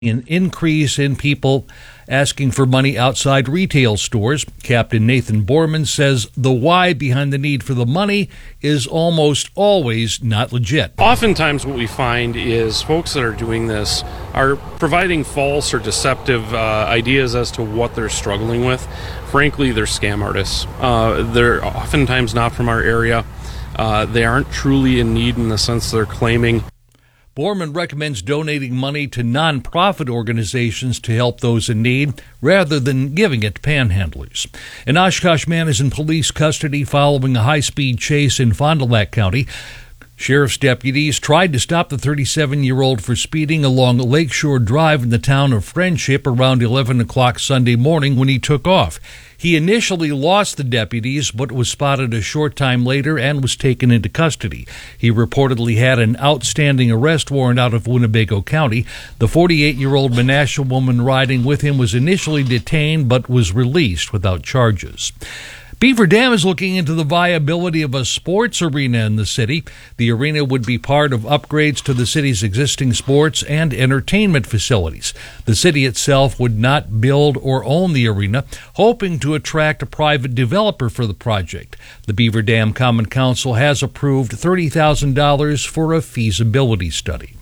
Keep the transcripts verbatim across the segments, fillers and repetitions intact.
an increase in people asking for money outside retail stores. Captain Nathan Borman says the why behind the need for the money is almost always not legit. Oftentimes what we find is folks that are doing this are providing false or deceptive uh, ideas as to what they're struggling with. Frankly, they're scam artists. Uh, they're oftentimes not from our area. Uh, they aren't truly in need in the sense they're claiming. Borman recommends donating money to nonprofit organizations to help those in need rather than giving it to panhandlers. An Oshkosh man is in police custody following a high-speed chase in Fond du Lac County. Sheriff's deputies tried to stop the thirty-seven-year-old for speeding along Lakeshore Drive in the town of Friendship around eleven o'clock Sunday morning when he took off. He initially lost the deputies, but was spotted a short time later and was taken into custody. He reportedly had an outstanding arrest warrant out of Winnebago County. The forty-eight-year-old Menasha woman riding with him was initially detained but was released without charges. Beaver Dam is looking into the viability of a sports arena in the city. The arena would be part of upgrades to the city's existing sports and entertainment facilities. The city itself would not build or own the arena, hoping to attract a private developer for the project. The Beaver Dam Common Council has approved thirty thousand dollars for a feasibility study.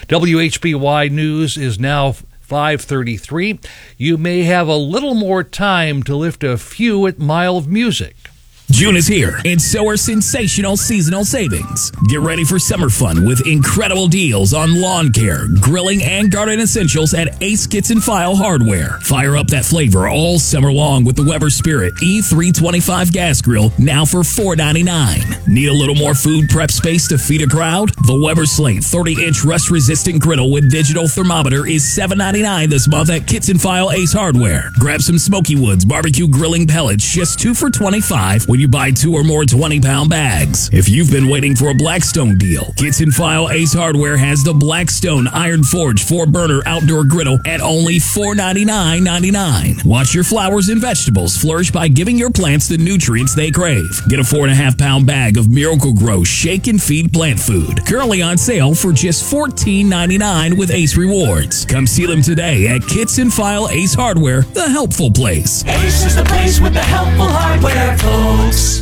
W H B Y News is now five thirty-three. You may have a little more time to lift a few at Mile of Music. June is here, and so are sensational seasonal savings. Get ready for summer fun with incredible deals on lawn care, grilling, and garden essentials at Ace Kitchen File Hardware. Fire up that flavor all summer long with the Weber Spirit E three twenty-five gas grill, now for four ninety-nine. Need a little more food prep space to feed a crowd? The Weber Slate thirty-inch rust-resistant griddle with digital thermometer is seven ninety-nine this month at Kitchen File Ace Hardware. Grab some Smoky Woods barbecue grilling pellets, just two for twenty-five when you buy two or more twenty-pound bags. If you've been waiting for a Blackstone deal, Kitchen File Ace Hardware has the Blackstone Iron Forge four-burner outdoor griddle at only four ninety-nine ninety-nine. Watch your flowers and vegetables flourish by giving your plants the nutrients they crave. Get a four and a half pound bag of Miracle-Gro Shake and Feed plant food, currently on sale for just fourteen ninety-nine with Ace Rewards. Come see them today at Kitchen File Ace Hardware, the helpful place. Ace is the place with the helpful hardware, folks.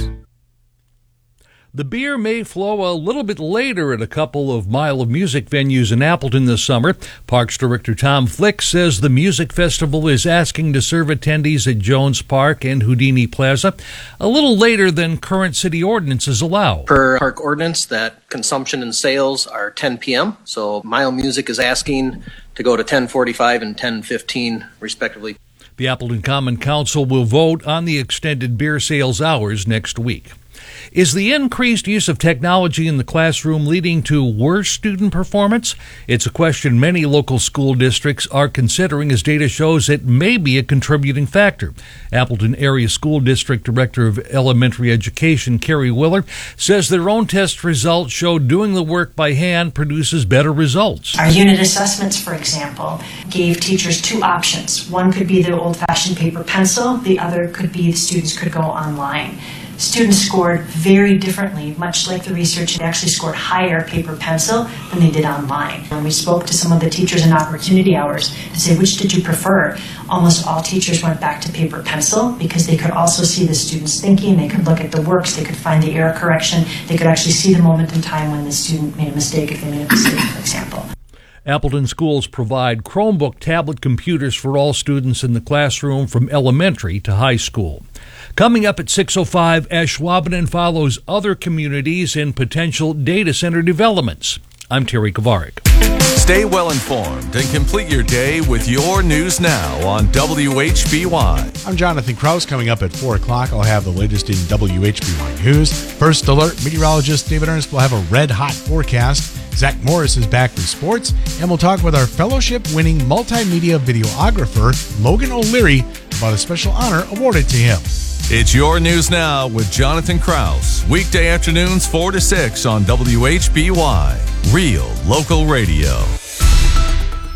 The beer may flow a little bit later at a couple of Mile of Music venues in Appleton this summer. Parks Director Tom Flick says the music festival is asking to serve attendees at Jones Park and Houdini Plaza a little later than current city ordinances allow. Per park ordinance, that consumption and sales are ten p.m., so Mile Music is asking to go to ten forty-five and ten fifteen, respectively. The Appleton Common Council will vote on the extended beer sales hours next week. Is the increased use of technology in the classroom leading to worse student performance? It's a question many local school districts are considering, as data shows it may be a contributing factor. Appleton Area School District Director of Elementary Education, Carrie Willer, says their own test results show doing the work by hand produces better results. Our unit assessments, for example, gave teachers two options. One could be the old-fashioned paper pencil. The other could be the students could go online. Students scored very differently, much like the research, they actually scored higher paper pencil than they did online. When we spoke to some of the teachers in opportunity hours to say, which did you prefer? Almost all teachers went back to paper pencil because they could also see the students thinking, they could look at the works, they could find the error correction, they could actually see the moment in time when the student made a mistake, if they made a mistake, for example. Appleton schools provide Chromebook tablet computers for all students in the classroom from elementary to high school. Coming up at six oh five, Ashwaubenon follows other communities in potential data center developments. I'm Terry Kovarik. Stay well informed and complete your day with your news now on W H B Y. I'm Jonathan Kraus. Coming up at four o'clock, I'll have the latest in W H B Y News. First alert, meteorologist David Ernst will have a red-hot forecast. Zach Morris is back with sports, and we'll talk with our fellowship-winning multimedia videographer, Logan O'Leary, about a special honor awarded to him. It's your news now with Jonathan Kraus. Weekday afternoons four to six on W H B Y. Real local radio.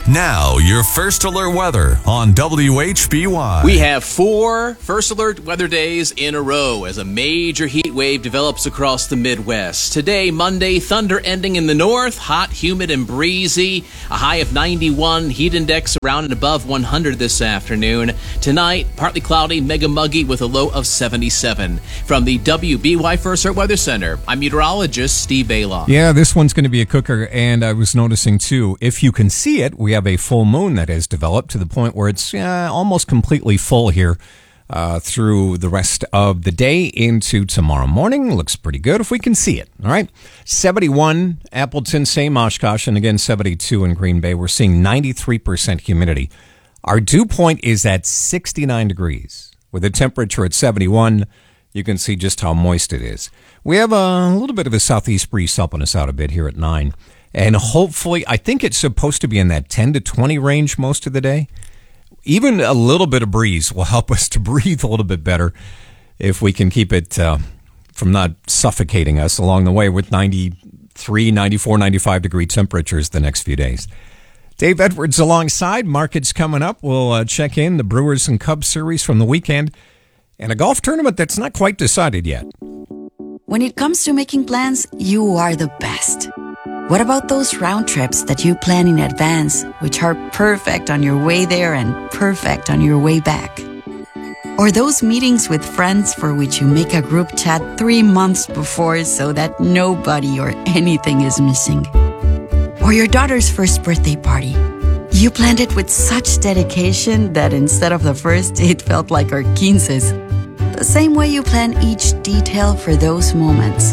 Now, your First Alert weather on W H B Y. We have four First Alert weather days in a row as a major heat wave develops across the Midwest. Today, Monday, thunder ending in the north, hot, humid, and breezy. A high of ninety-one, heat index around and above one hundred this afternoon. Tonight, partly cloudy, mega muggy with a low of seventy-seven. From the W B Y First Alert Weather Center, I'm meteorologist Steve Bailoff. Yeah, this one's going to be a cooker, and I was noticing, too, if you can see it, we have a full moon that has developed to the point where it's uh, almost completely full here uh, through the rest of the day into tomorrow morning. Looks pretty good if we can see it. All right. seventy-one, Appleton, same Oshkosh, and again seventy-two in Green Bay. We're seeing ninety-three percent humidity. Our dew point is at sixty-nine degrees. With a temperature at seventy-one, you can see just how moist it is. We have a little bit of a southeast breeze helping us out a bit here at nine. And hopefully, I think it's supposed to be in that ten to twenty range most of the day. Even a little bit of breeze will help us to breathe a little bit better if we can keep it uh, from not suffocating us along the way with ninety-three, ninety-four, ninety-five degree temperatures the next few days. Dave Edwards alongside. Markets coming up. We'll uh, check in the Brewers and Cubs series from the weekend and a golf tournament that's not quite decided yet. When it comes to making plans, you are the best. What about those round trips that you plan in advance, which are perfect on your way there and perfect on your way back? Or those meetings with friends for which you make a group chat three months before so that nobody or anything is missing? Or your daughter's first birthday party. You planned it with such dedication that instead of the first, it felt like our quinces. The same way you plan each detail for those moments.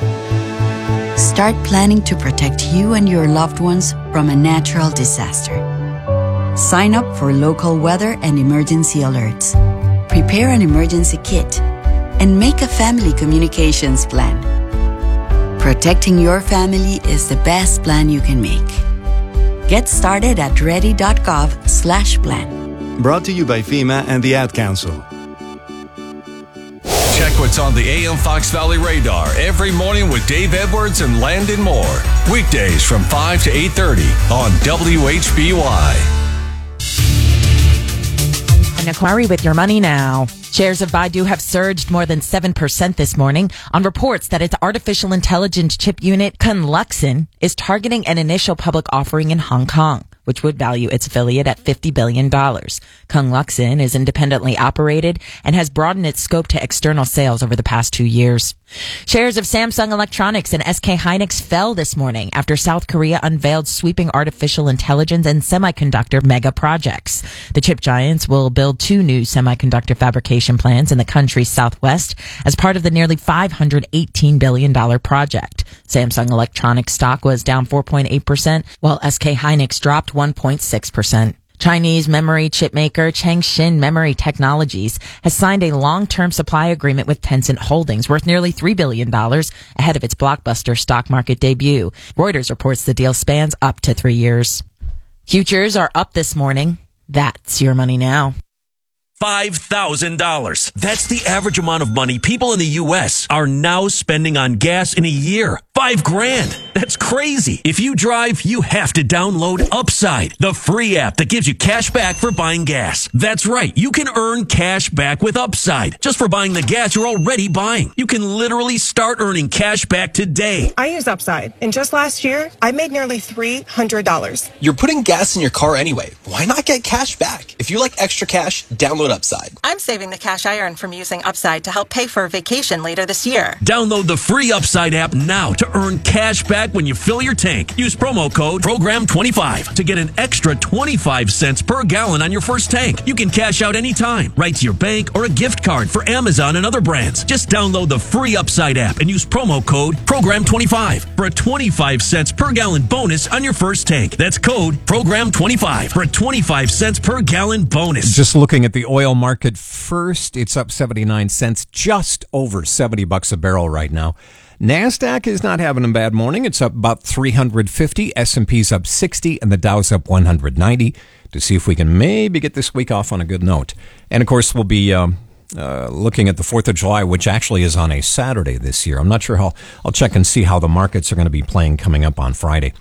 Start planning to protect you and your loved ones from a natural disaster. Sign up for local weather and emergency alerts. Prepare an emergency kit and make a family communications plan. Protecting your family is the best plan you can make. Get started at ready.gov slash plan. Brought to you by FEMA and the Ad Council. Check what's on the A M Fox Valley radar every morning with Dave Edwards and Landon Moore. Weekdays from five to eight thirty on W H B Y. An inquiry with your money now. Shares of Baidu have surged more than seven percent this morning on reports that its artificial intelligence chip unit, Conluxin, is targeting an initial public offering in Hong Kong, which would value its affiliate at fifty billion dollars. Conluxin is independently operated and has broadened its scope to external sales over the past two years. Shares of Samsung Electronics and S K Hynix fell this morning after South Korea unveiled sweeping artificial intelligence and semiconductor mega projects. The chip giants will build two new semiconductor fabrication plants in the country's southwest as part of the nearly five hundred eighteen billion dollars project. Samsung Electronics stock was down four point eight percent, while S K Hynix dropped one point six percent. Chinese memory chip maker Changshin Memory Technologies has signed a long-term supply agreement with Tencent Holdings worth nearly three billion dollars ahead of its blockbuster stock market debut. Reuters reports the deal spans up to three years. Futures are up this morning. That's your money now. five thousand dollars. That's the average amount of money people in the U S are now spending on gas in a year. Five grand. That's crazy. If you drive, you have to download Upside, the free app that gives you cash back for buying gas. That's right. You can earn cash back with Upside just for buying the gas you're already buying. You can literally start earning cash back today. I use Upside, and just last year, I made nearly three hundred dollars. You're putting gas in your car anyway. Why not get cash back? If you like extra cash, download Upside. I'm saving the cash I earn from using Upside to help pay for a vacation later this year. Download the free Upside app now to earn cash back when you fill your tank. Use promo code program twenty-five to get an extra twenty-five cents per gallon on your first tank. You can cash out anytime, right to your bank or a gift card for Amazon and other brands. Just download the free Upside app and use promo code program twenty-five for a twenty-five cents per gallon bonus on your first tank. That's code program twenty-five for a twenty-five cents per gallon bonus. Just looking at the oil market first, it's up seventy-nine cents, just over seventy bucks a barrel right now. NASDAQ is not having a bad morning. It's up about three hundred fifty. S and P's up sixty, and the Dow's up one hundred ninety to see if we can maybe get this week off on a good note. And, of course, we'll be um, uh, looking at the fourth of July, which actually is on a Saturday this year. I'm not sure how. I'll check and see how the markets are going to be playing coming up on Friday.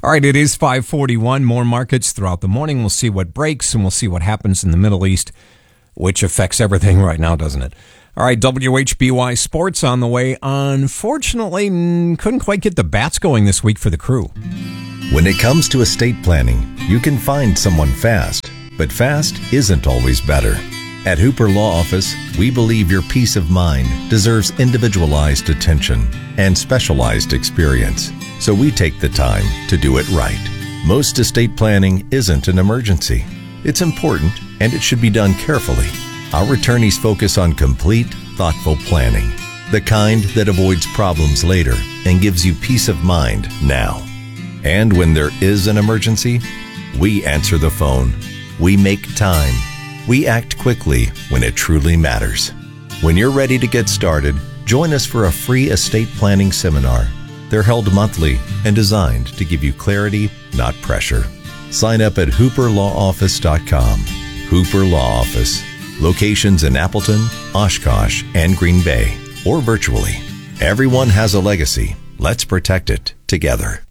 All right, it is five forty-one. More markets throughout the morning. We'll see what breaks, and we'll see what happens in the Middle East, which affects everything right now, doesn't it? All right, W H B Y Sports on the way. Unfortunately, couldn't quite get the bats going this week for the Crew. When it comes to estate planning, you can find someone fast, but fast isn't always better. At Hooper Law Office, we believe your peace of mind deserves individualized attention and specialized experience, so we take the time to do it right. Most estate planning isn't an emergency. It's important, and it should be done carefully. Our attorneys focus on complete, thoughtful planning, the kind that avoids problems later and gives you peace of mind now. And when there is an emergency, we answer the phone. We make time. We act quickly when it truly matters. When you're ready to get started, join us for a free estate planning seminar. They're held monthly and designed to give you clarity, not pressure. Sign up at hooper law office dot com. Hooper Law Office. Locations in Appleton, Oshkosh, and Green Bay, or virtually. Everyone has a legacy. Let's protect it together.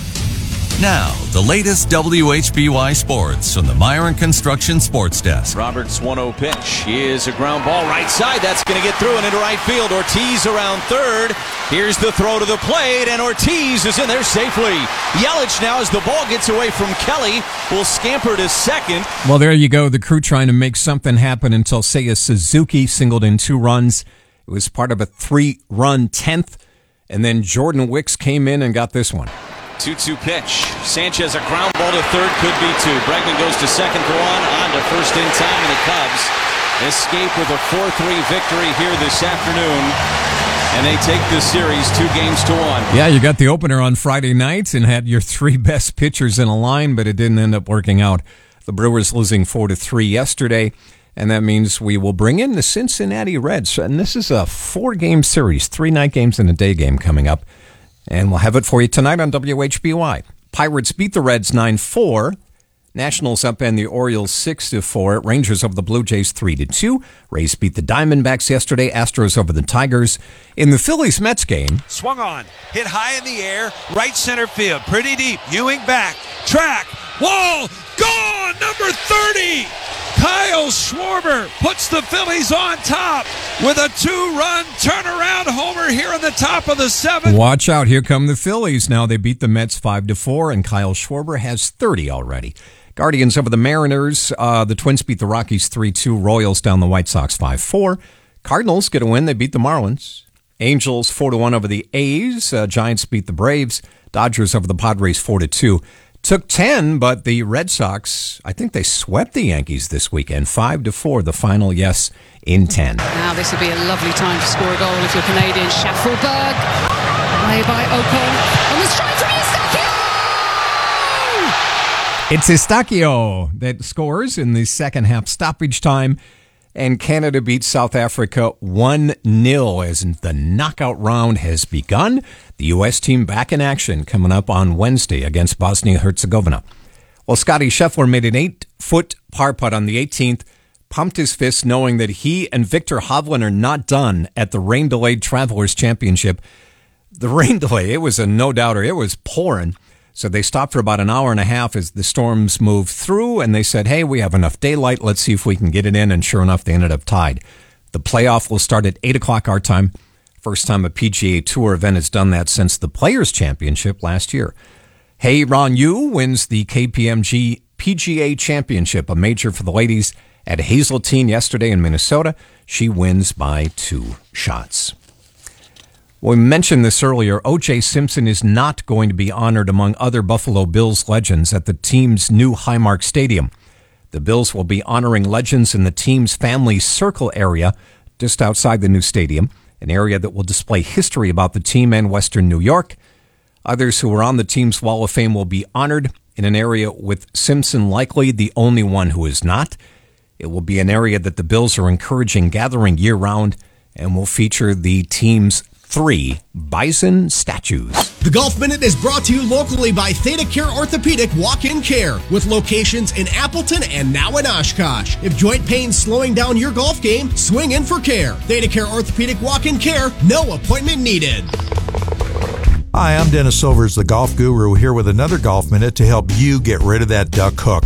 Now, the latest W H B Y Sports from the Myron Construction Sports Desk. Roberts one oh pitch. Here's a ground ball right side. That's going to get through and into right field. Ortiz around third. Here's the throw to the plate, and Ortiz is in there safely. Yelich now, as the ball gets away from Kelly, will scamper to second. Well, there you go. The Crew trying to make something happen until Seiya Suzuki singled in two runs. It was part of a three-run tenth, and then Jordan Wicks came in and got this one. two two pitch. Sanchez, a ground ball to third, could be two. Bregman goes to second for one, on to first in time, and the Cubs escape with a four three victory here this afternoon, and they take this series two games to one. Yeah, you got the opener on Friday night and had your three best pitchers in a line, but it didn't end up working out. The Brewers losing four to three yesterday, and that means we will bring in the Cincinnati Reds. And this is a four-game series, three night games and a day game coming up. And we'll have it for you tonight on W H B Y. Pirates beat the Reds nine four. Nationals up and the Orioles six to four. Rangers over the Blue Jays three to two. Rays beat the Diamondbacks yesterday. Astros over the Tigers. In the Phillies-Mets game, swung on, hit high in the air, right center field, pretty deep. Ewing back, track, wall, gone, number thirty. Kyle Schwarber puts the Phillies on top with a two-run turnaround homer here in the top of the seventh. Watch out, here come the Phillies. Now they beat the Mets five to four, and Kyle Schwarber has thirty already. Guardians over the Mariners. Uh, the Twins beat the Rockies three two. Royals down the White Sox five four. Cardinals get a win. They beat the Marlins. Angels four to one over the A's. Uh, Giants beat the Braves. Dodgers over the Padres four to two. Took ten, but the Red Sox, I think they swept the Yankees this weekend. five to four, the final yes in ten. Now this would be a lovely time to score a goal if you're Canadian. Schaffelberg, away by Ocon, on the strike from Eustachio! It's Eustachio that scores in the second half stoppage time, and Canada beats South Africa one nil as the knockout round has begun. The U S team back in action coming up on Wednesday against Bosnia-Herzegovina. Well, Scotty Scheffler made an eight-foot par putt on the eighteenth, pumped his fist knowing that he and Victor Hovland are not done at the rain-delayed Travelers Championship. The rain delay, it was a no-doubter. It was pouring. So they stopped for about an hour and a half as the storms moved through, and they said, hey, we have enough daylight. Let's see if we can get it in. And sure enough, they ended up tied. The playoff will start at eight o'clock our time. First time a P G A Tour event has done that since the Players' Championship last year. Hey Ron Yu wins the K P M G P G A Championship, a major for the ladies at Hazeltine yesterday in Minnesota. She wins by two shots. We mentioned this earlier. O J Simpson is not going to be honored among other Buffalo Bills legends at the team's new Highmark Stadium. The Bills will be honoring legends in the team's family circle area just outside the new stadium, an area that will display history about the team and Western New York. Others who are on the team's Wall of Fame will be honored in an area with Simpson likely the only one who is not. It will be an area that the Bills are encouraging gathering year-round and will feature the team's three bison statues. The Golf Minute is brought to you locally by Theta Care Orthopedic Walk-In Care, with locations in Appleton and now in Oshkosh. If joint pain's slowing down your golf game, swing in for care. Theta Care Orthopedic Walk-In Care, no appointment needed. Hi, I'm Dennis Silvers, the golf guru, here with another Golf Minute to help you get rid of that duck hook.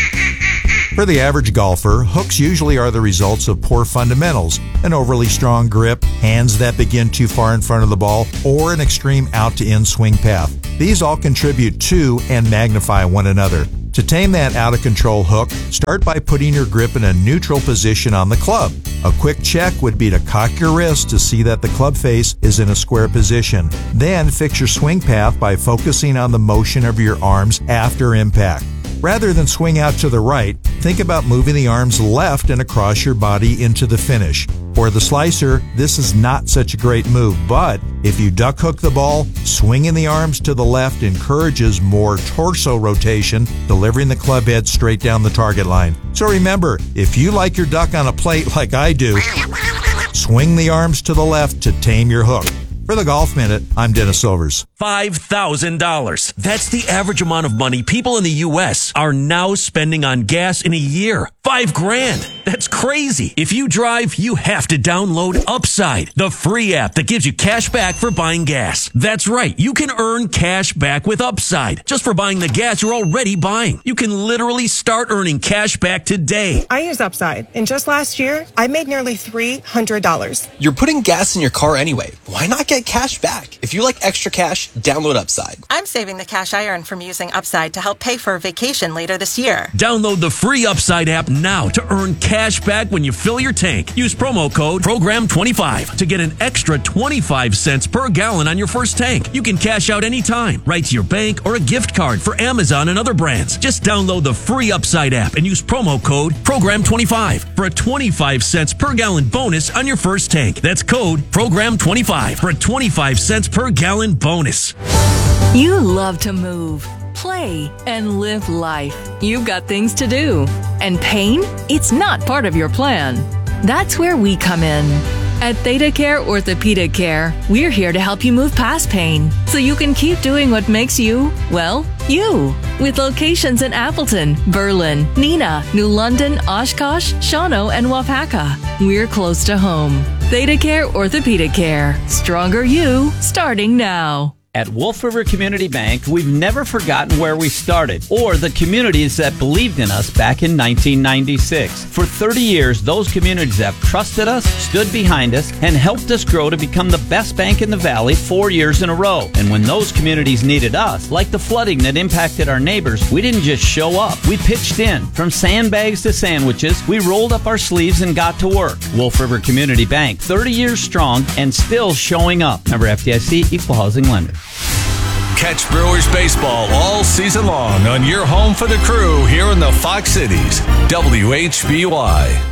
For the average golfer, hooks usually are the results of poor fundamentals, an overly strong grip, hands that begin too far in front of the ball, or an extreme out-to-in swing path. These all contribute to and magnify one another. To tame that out-of-control hook, start by putting your grip in a neutral position on the club. A quick check would be to cock your wrist to see that the club face is in a square position. Then fix your swing path by focusing on the motion of your arms after impact. Rather than swing out to the right, think about moving the arms left and across your body into the finish. For the slicer, this is not such a great move, but if you duck hook the ball, swinging the arms to the left encourages more torso rotation, delivering the club head straight down the target line. So remember, if you like your duck on a plate like I do, swing the arms to the left to tame your hook. For the Golf Minute, I'm Dennis Silvers. five thousand dollars. That's the average amount of money people in the U S are now spending on gas in a year. Five grand. That's crazy. If you drive, you have to download Upside, the free app that gives you cash back for buying gas. That's right. You can earn cash back with Upside just for buying the gas you're already buying. You can literally start earning cash back today. I use Upside, and just last year, I made nearly three hundred dollars. You're putting gas in your car anyway. Why not get cash back? If you like extra cash, download Upside. I'm saving the cash I earn from using Upside to help pay for a vacation later this year. Download the free Upside app now to earn cash back when you fill your tank. Use promo code program twenty-five to get an extra twenty-five cents per gallon on your first tank. You can cash out anytime, right to your bank or a gift card for Amazon and other brands. Just download the free Upside app and use promo code program twenty-five for a twenty-five cents per gallon bonus on your first tank. That's code program twenty-five for a twenty-five cents per gallon bonus. You love to move, play, and live life. You've got things to do. And pain? It's not part of your plan. That's where we come in. At Theta Care Orthopedic Care, we're here to help you move past pain so you can keep doing what makes you, well, you. With locations in Appleton, Berlin, Neenah, New London, Oshkosh, Shawano, and Wapaka. We're close to home. Theta Care Orthopedic Care. Stronger you, starting now. At Wolf River Community Bank, we've never forgotten where we started or the communities that believed in us back in nineteen ninety-six. For thirty years, those communities have trusted us, stood behind us, and helped us grow to become the best bank in the Valley four years in a row. And when those communities needed us, like the flooding that impacted our neighbors, we didn't just show up. We pitched in. From sandbags to sandwiches, we rolled up our sleeves and got to work. Wolf River Community Bank, thirty years strong and still showing up. Member F D I C, Equal Housing Lender. Catch Brewers baseball all season long on your home for the crew here in the Fox Cities. W H B Y.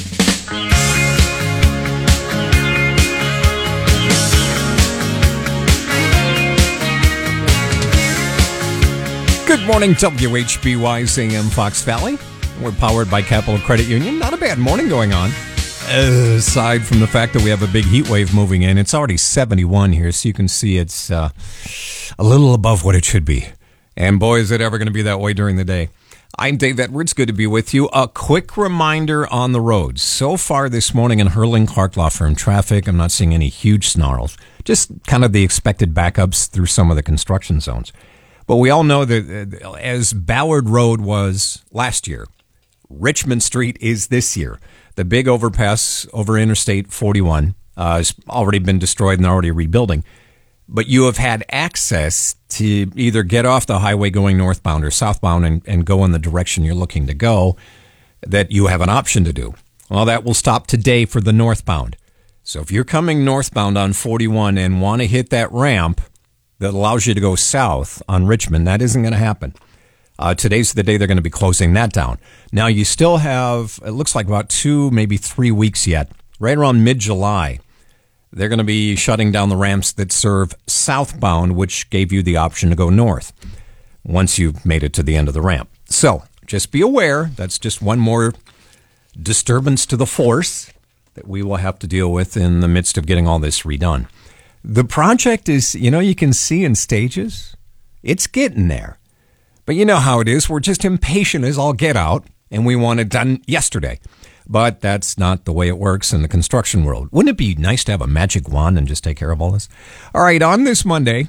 Good morning, W H B Y's A M Fox Valley. We're powered by Capital Credit Union. Not a bad morning going on. Uh, aside from the fact that we have a big heat wave moving in, it's already seventy-one here, so you can see it's uh, a little above what it should be. And boy, is it ever going to be that way during the day. I'm Dave Edwards. Good to be with you. A quick reminder on the roads. So far this morning in Hurling Clark Law Firm traffic, I'm not seeing any huge snarls. Just kind of the expected backups through some of the construction zones. But we all know that uh, as Ballard Road was last year, Richmond Street is this year. The big overpass over Interstate forty-one uh, has already been destroyed and they're already rebuilding. But you have had access to either get off the highway going northbound or southbound and, and go in the direction you're looking to go, that you have an option to do. Well, that will stop today for the northbound. So if you're coming northbound on forty-one and want to hit that ramp that allows you to go south on Richmond, that isn't going to happen. Uh, today's the day they're going to be closing that down. Now, you still have, it looks like about two, maybe three weeks yet. Right around mid-July, they're going to be shutting down the ramps that serve southbound, which gave you the option to go north once you've made it to the end of the ramp. So, just be aware, that's just one more disturbance to the force that we will have to deal with in the midst of getting all this redone. The project is, you know, you can see in stages. It's getting there. But you know how it is. We're just impatient as all get out, and we want it done yesterday. But that's not the way it works in the construction world. Wouldn't it be nice to have a magic wand and just take care of all this? All right, on this Monday,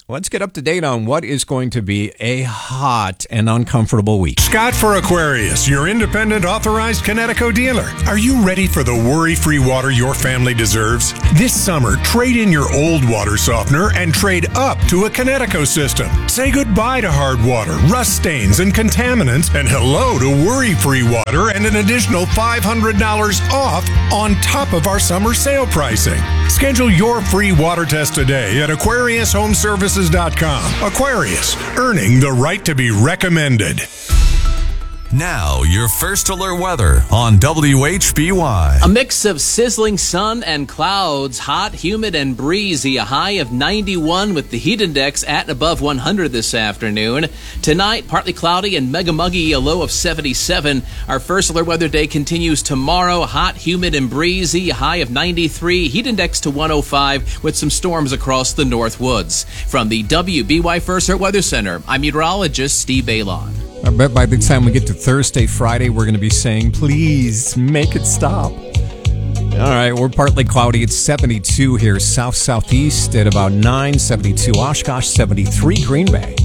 let's get up to date on what is going to be a hot and uncomfortable week. Scott for Aquarius, your independent authorized Kinetico dealer. Are you ready for the worry-free water your family deserves? This summer, trade in your old water softener and trade up to a Kinetico system. Say goodbye to hard water, rust stains, and contaminants, and hello to worry-free water and an additional five hundred dollars off on top of our summer sale pricing. Schedule your free water test today at Aquarius Home Services dot com. Aquarius, earning the right to be recommended. Now, your First Alert weather on W H B Y. A mix of sizzling sun and clouds, hot, humid, and breezy. A high of ninety-one with the heat index at above one hundred this afternoon. Tonight, partly cloudy and mega muggy, a low of seventy-seven. Our First Alert weather day continues tomorrow. Hot, humid, and breezy. A high of ninety-three. Heat index to one oh five with some storms across the North Woods. From the W B Y First Alert Weather Center, I'm meteorologist Steve Balon. I bet by the time we get to Thursday, Friday, we're going to be saying, please make it stop. All right, we're partly cloudy. It's seventy-two here, south-southeast at about nine, seventy-two Oshkosh, seventy-three Green Bay.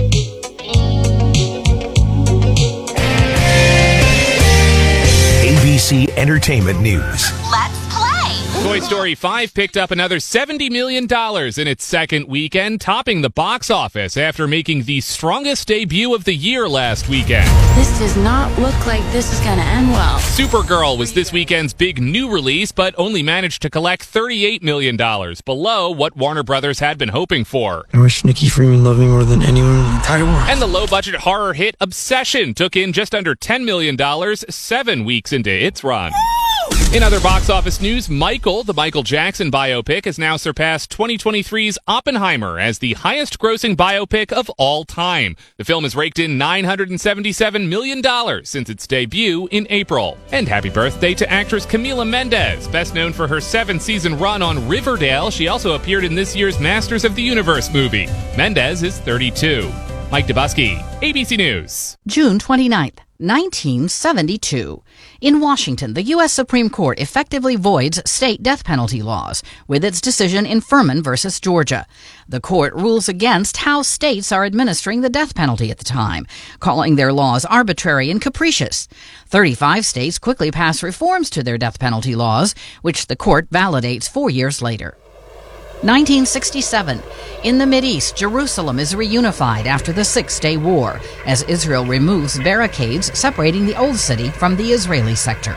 A B C Entertainment News. Let's play! Toy Story five picked up another seventy million dollars in its second weekend, topping the box office after making the strongest debut of the year last weekend. This does not look like this is going to end well. Supergirl was this weekend's big new release, but only managed to collect thirty-eight million dollars, below what Warner Brothers had been hoping for. I wish Nikki Freeman loved me more than anyone in the entire world. And the low-budget horror hit Obsession took in just under ten million dollars seven weeks into its run. In other box office news, Michael, the Michael Jackson biopic, has now surpassed twenty twenty-three's Oppenheimer as the highest-grossing biopic of all time. The film has raked in nine hundred seventy-seven million dollars since its debut in April. And happy birthday to actress Camila Mendes. Best known for her seven-season run on Riverdale, she also appeared in this year's Masters of the Universe movie. Mendes is thirty-two. Mike Dubusky, A B C News. June twenty-ninth. nineteen seventy-two. In Washington, the U S Supreme Court effectively voids state death penalty laws with its decision in Furman versus Georgia. The court rules against how states are administering the death penalty at the time, calling their laws arbitrary and capricious. thirty-five states quickly pass reforms to their death penalty laws, which the court validates four years later. nineteen sixty-seven. In the Mideast, Jerusalem is reunified after the Six-Day War, as Israel removes barricades separating the Old City from the Israeli sector.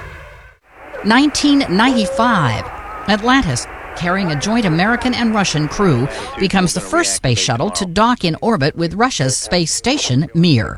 nineteen ninety-five. Atlantis, carrying a joint American and Russian crew, becomes the first space shuttle to dock in orbit with Russia's space station, Mir.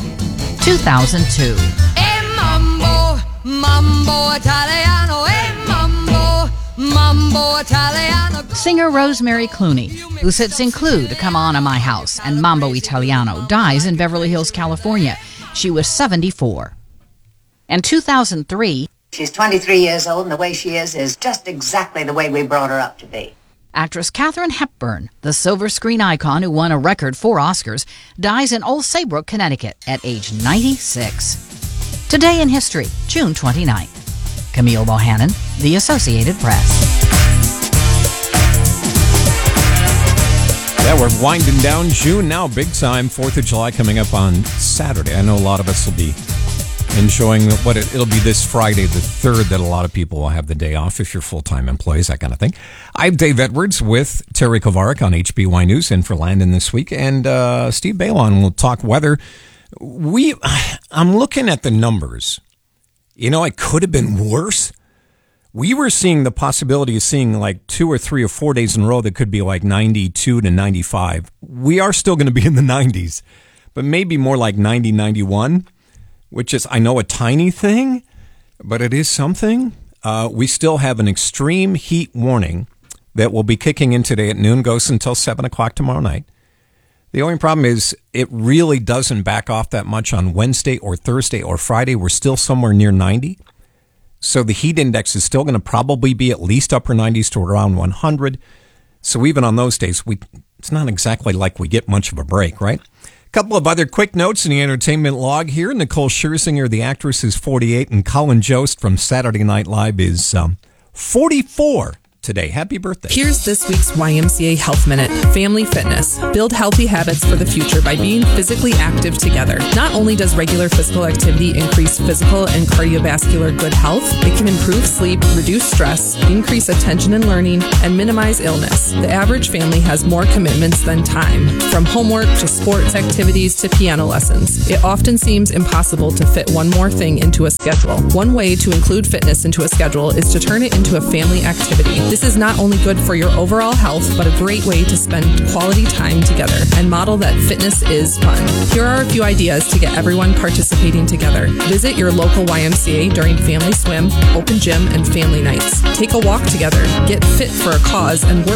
two thousand two. Hey, mambo, mambo Italiano, hey, mambo, mambo Italiano. Singer Rosemary Clooney, who sits in Clue to Come On to My House and Mambo Italiano, dies in Beverly Hills, California. She was seventy-four. And two thousand three. She's twenty-three years old, and the way she is is just exactly the way we brought her up to be. Actress Katharine Hepburn, the silver screen icon who won a record four Oscars, dies in Old Saybrook, Connecticut at age ninety-six. Today in history, June twenty-ninth. Camille Bohannon, The Associated Press. Yeah, we're winding down June now, big time. fourth of July coming up on Saturday. I know a lot of us will be enjoying what it, it'll be this Friday, the third, that a lot of people will have the day off if you're full-time employees, that kind of thing. I'm Dave Edwards with Terry Kovarik on H B Y News and for Landon this week, and uh, Steve Balon will talk weather. We, I'm looking at the numbers. You know, it could have been worse. We were seeing the possibility of seeing like two or three or four days in a row that could be like ninety-two to ninety-five. We are still going to be in the nineties, but maybe more like ninety, ninety-one, which is, I know, a tiny thing, but it is something. Uh, we still have an extreme heat warning that will be kicking in today at noon, goes until seven o'clock tomorrow night. The only problem is it really doesn't back off that much on Wednesday or Thursday or Friday. We're still somewhere near ninety. So the heat index is still going to probably be at least upper nineties to around one hundred. So even on those days, we it's not exactly like we get much of a break, right? A couple of other quick notes in the entertainment log here. Nicole Scherzinger, the actress, is forty-eight, and Colin Jost from Saturday Night Live is um, forty-four today. Happy birthday. Here's this week's Y M C A Health Minute. Family Fitness. Build healthy habits for the future by being physically active together. Not only does regular physical activity increase physical and cardiovascular good health, it can improve sleep, reduce stress, increase attention and learning, and minimize illness. The average family has more commitments than time, from homework to sports activities to piano lessons. It often seems impossible to fit one more thing into a schedule. One way to include fitness into a schedule is to turn it into a family activity. This is not only good for your overall health, but a great way to spend quality time together and model that fitness is fun. Here are a few ideas to get everyone participating together. Visit your local Y M C A during family swim, open gym, and family nights. Take a walk together, get fit for a cause, and work